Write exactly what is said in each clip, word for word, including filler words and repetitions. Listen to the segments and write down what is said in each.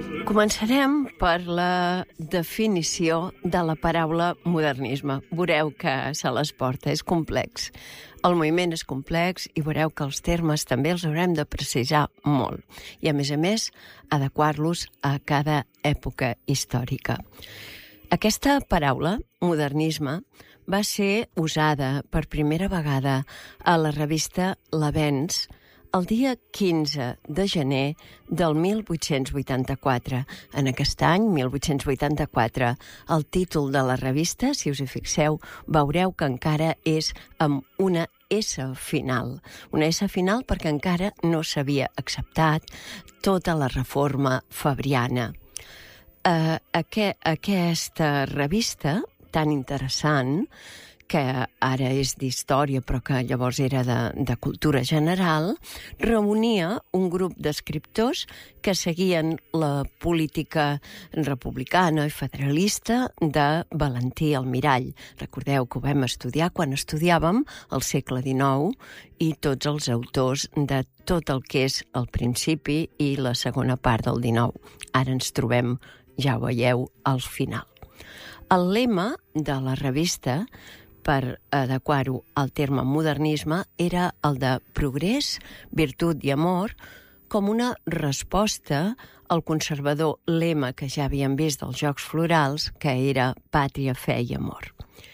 Començarem per la definició de la paraula modernisme. Veureu que se les porta, és complex. El moviment és complex i veureu que els termes també els haurem de precisar molt. I, a més a més, adequar-los a cada època històrica. Aquesta paraula, modernisme, va ser usada per primera vegada a la revista L'Avenç el dia quinze de gener del mil vuit-cents vuitanta-quatre. En aquest any, mil vuit-cents vuitanta-quatre, el títol de la revista, si us hi fixeu, veureu que encara és amb una S final. Una S final perquè encara no s'havia acceptat tota la reforma fabriana. Uh, aqu aquesta revista tan interessant, que ara és d'història però que llavors era de, de cultura general, reunia un grup d'escriptors que seguien la política republicana i federalista de Valentí Almirall. Recordeu que ho vam estudiar quan estudiàvem el segle dinou i tots els autors de tot el que és el principi i la segona part del dinou. Ara ens trobem, ja ho veieu, al final. El lema de la revista, per adequar-ho al terme modernisme, era el de progrés, virtut i amor, com una resposta al conservador lema que ja havíem vist dels Jocs Florals, que era pàtria, fe i amor.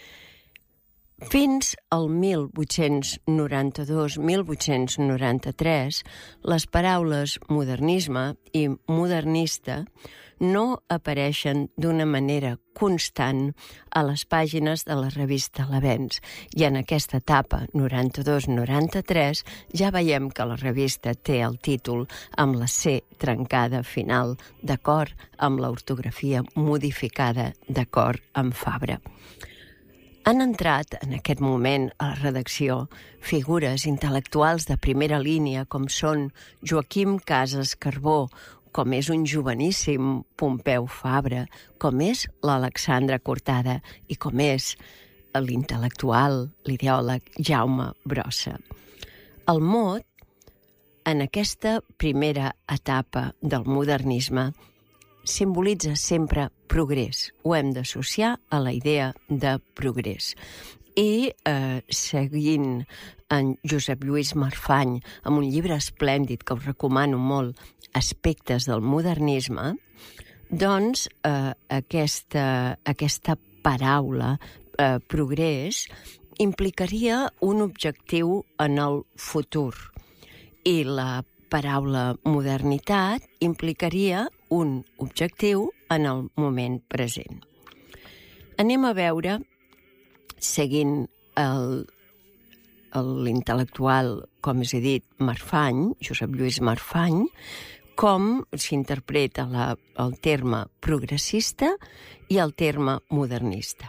Fins al mil vuit-cents noranta-dos mil vuit-cents noranta-tres, les paraules modernisme i modernista no apareixen d'una manera constant a les pàgines de la revista L'Avenç. I en aquesta etapa, noranta-dos noranta-tres, ja veiem que la revista té el títol amb la C trencada final, d'acord amb l'ortografia modificada d'acord amb Fabra. Han entrat en aquest moment a la redacció figures intel·lectuals de primera línia com són Joaquim Casas Carbó, com és un joveníssim Pompeu Fabra, com és l'Alexandra Cortada i com és l'intel·lectual, l'ideòleg Jaume Brossa. El mot, en aquesta primera etapa del modernisme, simbolitza sempre progrés. Ho hem d'associar a la idea de progrés. I eh, seguint en Josep Lluís Marfany, amb un llibre esplèndid que us recomano molt, Aspectes del modernisme, doncs eh, aquesta, aquesta paraula, eh, progrés, implicaria un objectiu en el futur. I la paraula modernitat implicaria un objectiu en el moment present. Anem a veure, seguint el l'intel·lectual, com us he dit, Marfany, Josep Lluís Marfany, com s'interpreta la, el terme progressista i el terme modernista.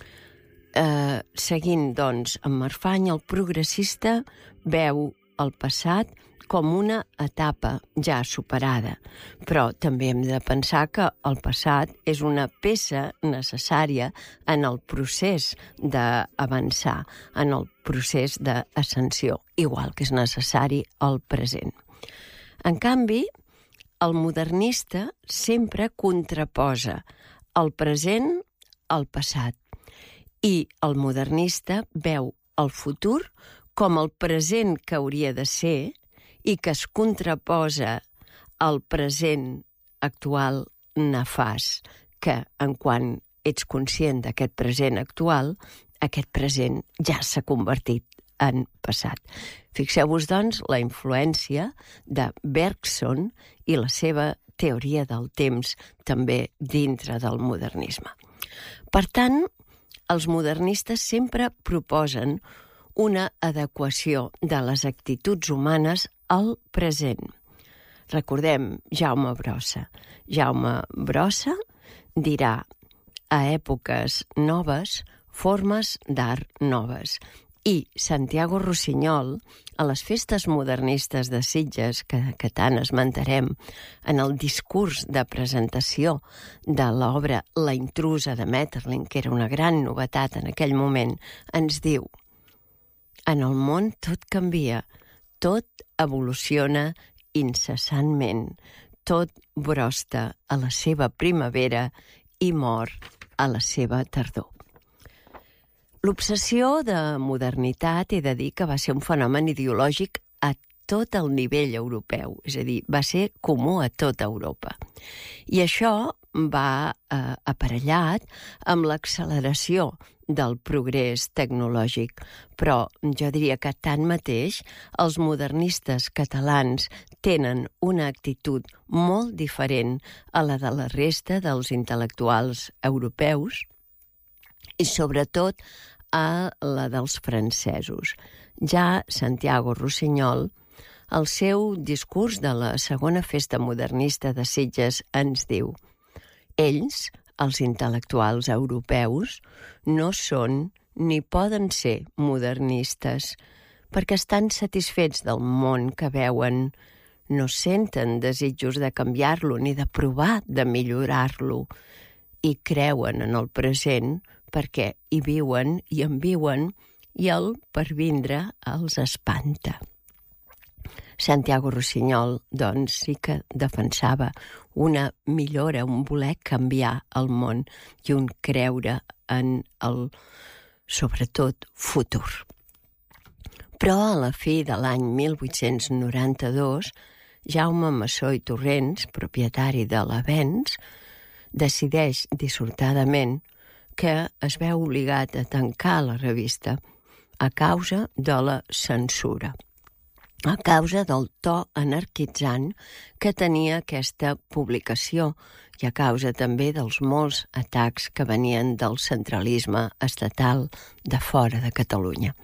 Eh, seguint, doncs, amb Marfany, el progressista veu el passat com una etapa ja superada, però també hem de pensar que el passat és una peça necessària en el procés d'avançar, en el procés d'ascensió, igual que és necessari el present. En canvi, el modernista sempre contraposa el present al passat i el modernista veu el futur com el present que hauria de ser i que es contraposa al present actual nefast, que en quan ets conscient d'aquest present actual, aquest present ja s'ha convertit en passat. Fixeu-vos, doncs, la influència de Bergson i la seva teoria del temps també dintre del modernisme. Per tant, els modernistes sempre proposen una adequació de les actituds humanes al present. Recordem Jaume Brossa. Jaume Brossa dirà a èpoques noves, formes d'art noves. I Santiago Rossinyol, a les festes modernistes de Sitges, que, que tant esmentarem, en el discurs de presentació de l'obra La intrusa de Maeterlinck, que era una gran novetat en aquell moment, ens diu: en el món tot canvia, tot evoluciona incessantment, tot brosta a la seva primavera i mor a la seva tardor. L'obsessió de modernitat, he de dir que va ser un fenomen ideològic a tot el nivell europeu, és a dir, va ser comú a tota Europa. I això va eh, aparellat amb l'acceleració del progrés tecnològic, però jo diria que tanmateix els modernistes catalans tenen una actitud molt diferent a la de la resta dels intel·lectuals europeus i sobretot a la dels francesos. Ja Santiago Rusiñol, al seu discurs de la segona festa modernista de Sitges, ens diu: ells, els intel·lectuals europeus, no són ni poden ser modernistes, perquè estan satisfets del món que veuen, no senten desitjos de canviar-lo ni de provar de millorar-lo, i creuen en el present perquè hi viuen i en viuen i el pervindre els espanta. Santiago Rusiñol, doncs, sí que defensava una millora, un voler canviar el món i un creure en el, sobretot, futur. Però a la fi de l'any mil vuit-cents noranta-dos, Jaume Massó i Torrents, propietari de l'Avenç, decideix dissortadament que es veu obligat a tancar la revista a causa de la censura, a causa del to anarquitzant que tenia aquesta publicació i a causa també dels molts atacs que venien del centralisme estatal de fora de Catalunya.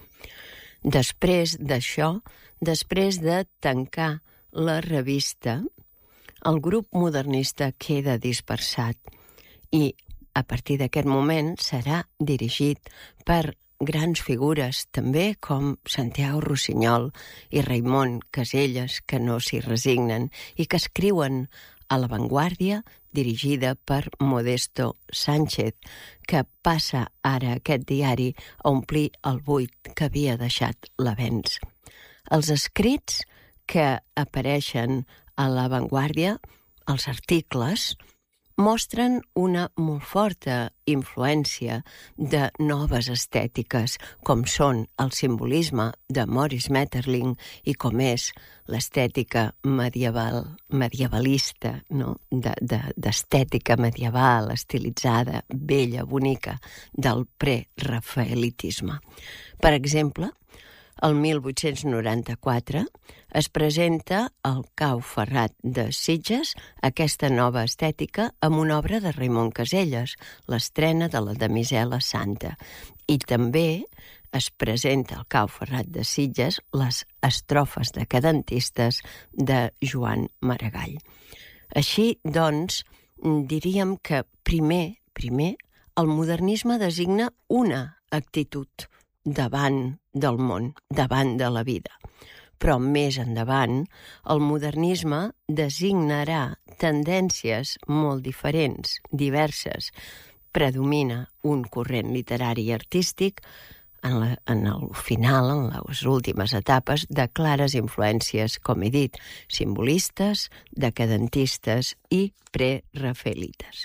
Després d'això, després de tancar la revista, el grup modernista queda dispersat i a partir d'aquest moment serà dirigit per grans figures, també com Santiago Rusiñol i Raimon Caselles, que no s'hi resignen i que escriuen a La Vanguardia, dirigida per Modesto Sánchez, que passa ara aquest diari a omplir el buit que havia deixat l'Avenç. Els escrits que apareixen a La Vanguardia, els articles, mostren una molt forta influència de noves estètiques, com són el simbolisme de Maurice Maeterlinck i com és l'estètica medieval, medievalista, no? de, de, d'estètica medieval, estilitzada, bella, bonica, del prerafaelitisme. Per exemple, el mil vuit-cents noranta-quatre es presenta al Cau Ferrat de Sitges aquesta nova estètica amb una obra de Raimon Caselles, l'estrena de la Damisela Santa. I també es presenta al Cau Ferrat de Sitges les estrofes decadentistes de Joan Maragall. Així, doncs, diríem que primer, primer, el modernisme designa una actitud davant del món, davant de la vida. Però més endavant, el modernisme designarà tendències molt diferents, diverses. Predomina un corrent literari i artístic en, la, en el final, en les últimes etapes, de clares influències, com he dit, simbolistes, decadentistes i prerafaelites.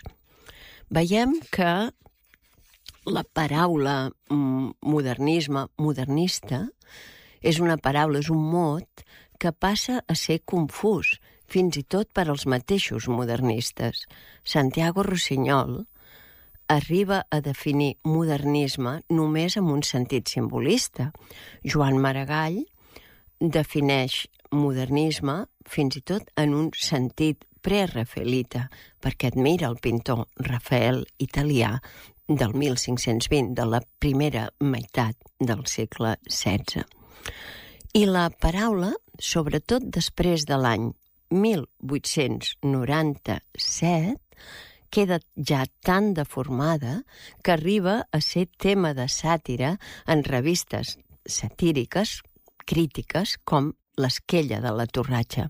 Veiem que la paraula modernisme, modernista, és una paraula, és un mot que passa a ser confús, fins i tot per als mateixos modernistes. Santiago Rusiñol arriba a definir modernisme només amb un sentit simbolista. Joan Maragall defineix modernisme fins i tot en un sentit prerafaelita, perquè admira el pintor Rafael italià del mil cinc-cents vint, de la primera meitat del segle setze. I la paraula, sobretot després de l'any mil vuit-cents noranta-set, queda ja tan deformada que arriba a ser tema de sàtira en revistes satíriques, crítiques, com l'Esquella de la Torratxa.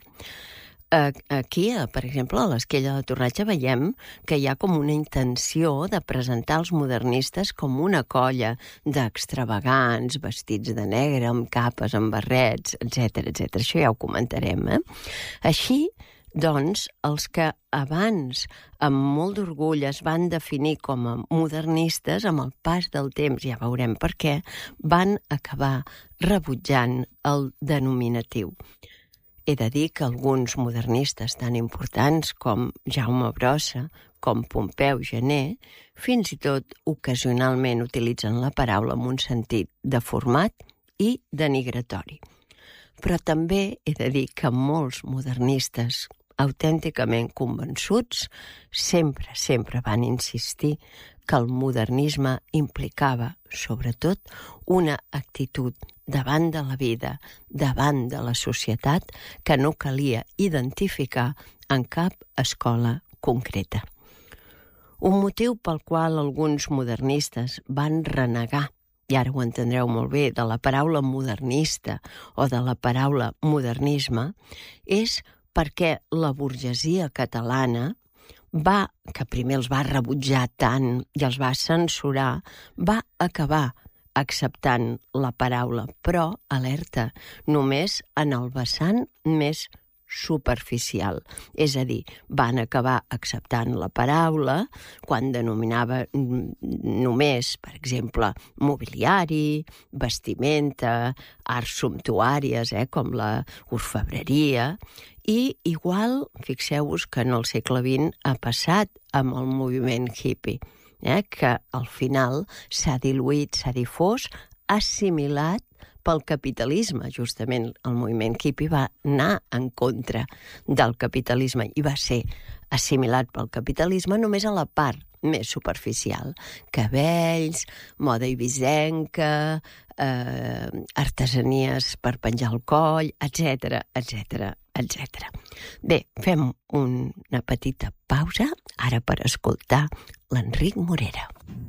Aquí, per exemple, a l'Esquella de la Torratxa veiem que hi ha com una intenció de presentar els modernistes com una colla d'extravagants, vestits de negre, amb capes, amb barrets, etcètera, etcètera. Això ja ho comentarem, eh? Així, Doncs els que abans, amb molt d'orgull, es van definir com a modernistes, amb el pas del temps, ja veurem per què, van acabar rebutjant el denominatiu. He de dir que alguns modernistes tan importants com Jaume Brossa, com Pompeu Gener, fins i tot ocasionalment utilitzen la paraula en un sentit deformat i denigratori. Però també he de dir que molts modernistes autènticament convençuts sempre, sempre van insistir que el modernisme implicava, sobretot, una actitud davant de la vida, davant de la societat, que no calia identificar en cap escola concreta. Un motiu pel qual alguns modernistes van renegar, i ara ho entendreu molt bé, de la paraula modernista o de la paraula modernisme, és perquè la burgesia catalana va, que primer els va rebutjar tant i els va censurar, va acabar acceptant la paraula, però, alerta, només en el vessant més superficial. És a dir, van acabar acceptant la paraula quan denominava només, per exemple, mobiliari, vestimenta, arts sumptuàries, eh, com la orfebreria, i igual, fixeu-vos que en el segle vint ha passat amb el moviment hippie, eh, que al final s'ha diluït, s'ha difós, assimilat pel capitalisme. Justament el moviment hippie va anar en contra del capitalisme i va ser assimilat pel capitalisme només a la part més superficial. Cabells, moda ibisenca, eh, artesanies per penjar el coll, etcètera, etcètera, etcètera. Bé, fem una petita pausa ara per escoltar l'Enric Morera.